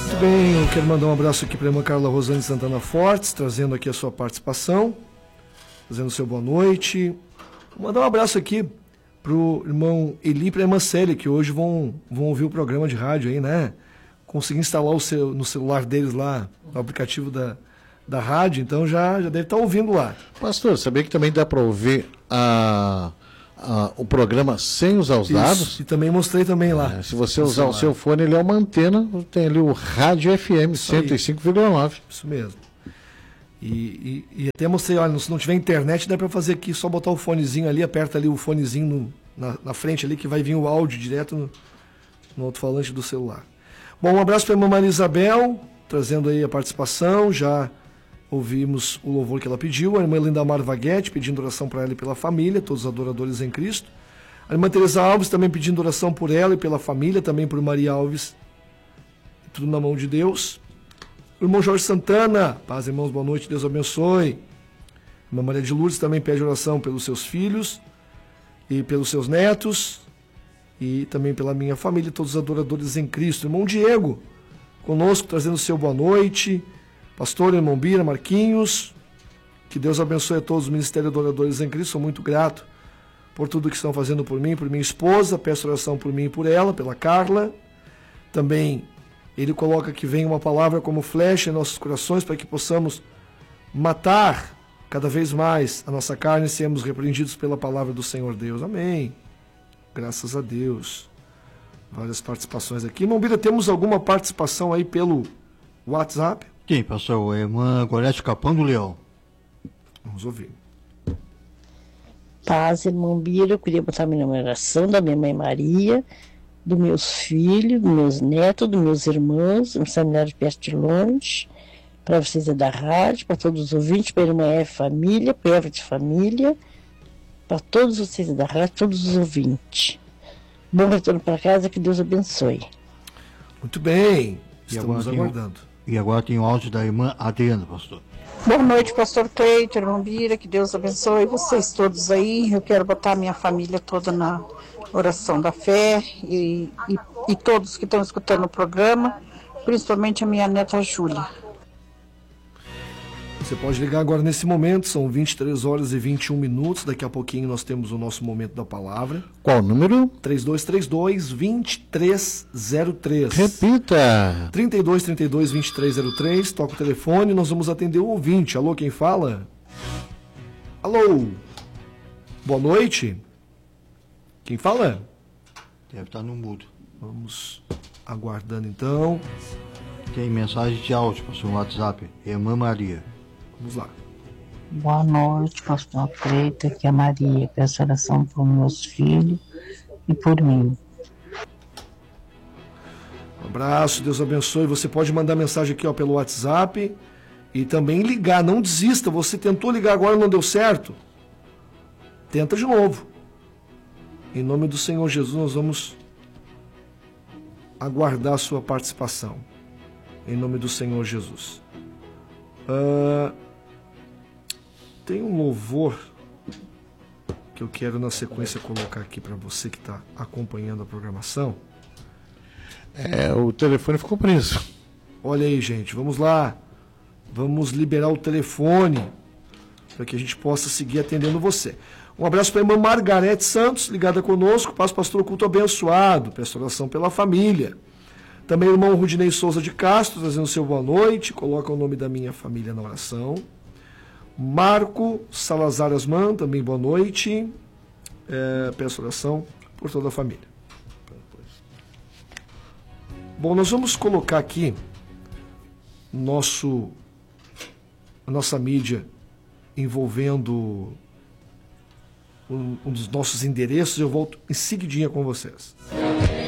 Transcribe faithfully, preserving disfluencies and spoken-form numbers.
Muito bem, eu quero mandar um abraço aqui para a irmã Carla Rosane Santana Fortes, trazendo aqui a sua participação, trazendo o seu boa noite. Vou mandar um abraço aqui para o irmão Eli e para a irmã Célia, que hoje vão, vão ouvir o programa de rádio aí, né? Consegui instalar o seu, no celular deles lá, o aplicativo da, da rádio, então já, já deve estar ouvindo lá. Pastor, sabia que também dá para ouvir a... Uh, o programa sem usar os Isso, dados. e também mostrei também lá. É, se você usar o seu fone, ele é uma antena, tem ali o rádio F M cento e cinco vírgula nove. Isso mesmo. E, e, e até mostrei, olha, se não tiver internet, dá para fazer aqui, só botar o fonezinho ali, aperta ali o fonezinho no, na, na frente ali, que vai vir o áudio direto no, no alto-falante do celular. Bom, um abraço para a irmã Maria Isabel, trazendo aí a participação, já ouvimos o louvor que ela pediu, a irmã Lindamar Vaguete pedindo oração para ela e pela família, todos os adoradores em Cristo. A irmã Teresa Alves também pedindo oração por ela e pela família, também por Maria Alves, tudo na mão de Deus. O irmão Jorge Santana, paz, irmãos, boa noite, Deus abençoe. A irmã Maria de Lourdes também pede oração pelos seus filhos e pelos seus netos e também pela minha família, todos os adoradores em Cristo. O irmão Diego, conosco, trazendo o seu boa noite. Pastor, irmão Bira, Marquinhos, que Deus abençoe a todos os ministérios adoradores em Cristo, sou muito grato por tudo que estão fazendo por mim, por minha esposa, peço oração por mim e por ela, pela Carla. Também ele coloca que vem uma palavra como flecha em nossos corações para que possamos matar cada vez mais a nossa carne e sermos repreendidos pela palavra do Senhor Deus. Amém. Graças a Deus. Várias participações aqui. Irmão Bira, temos alguma participação aí pelo WhatsApp? Sim, pastor, a irmã Gorete Capão do Leão. Vamos ouvir. Paz, irmão Bira, eu queria botar minha numeração da minha mãe Maria, dos meus filhos, dos meus netos, dos meus irmãos, dos familiares perto de longe, para vocês é da rádio, para todos os ouvintes, para a irmã F Família, para a Eva de Família, para todos vocês é da rádio, todos os ouvintes. Bom retorno para casa, que Deus abençoe. Muito bem, E estamos agora aguardando. E agora tem o áudio da irmã Adriana, pastor. Boa noite, pastor Cleito, irmão Bira, que Deus abençoe vocês todos aí. Eu quero botar minha família toda na oração da fé e, e, e todos que estão escutando o programa, principalmente a minha neta Júlia. Você pode ligar agora nesse momento, são vinte e três horas e vinte e um minutos, daqui a pouquinho nós temos o nosso momento da palavra. Qual o número? três dois três dois, dois três zero três. Repita. trinta e dois, trinta e dois, vinte e três zero três, toca o telefone, nós vamos atender o ouvinte. Alô, quem fala? Alô? Boa noite? Quem fala? Deve estar no mudo. Vamos aguardando então. Tem mensagem de áudio, pastor, no WhatsApp. Irmã Maria. Vamos lá. Boa noite, pastor Cleito, aqui é a Maria. Peço oração por meus filhos e por mim. Um abraço, Deus abençoe. Você pode mandar mensagem aqui ó, pelo WhatsApp e também ligar. Não desista. Você tentou ligar agora e não deu certo? Tenta de novo. Em nome do Senhor Jesus, nós vamos aguardar a sua participação. Em nome do Senhor Jesus. Uh, tem um louvor que eu quero na sequência colocar aqui para você que está acompanhando a programação. É, o telefone ficou preso. Olha aí, gente, vamos lá. Vamos liberar o telefone para que a gente possa seguir atendendo você. Um abraço para a irmã Margarete Santos, ligada conosco. Paz, pastor, culto abençoado. Peço oração pela família. Também o irmão Rudinei Souza de Castro, trazendo o seu boa noite. Coloca o nome da minha família na oração. Marco Salazar Asman, também boa noite. É, peço oração por toda a família. Bom, nós vamos colocar aqui nosso, a nossa mídia envolvendo um, um dos nossos endereços. Eu volto em seguidinha com vocês.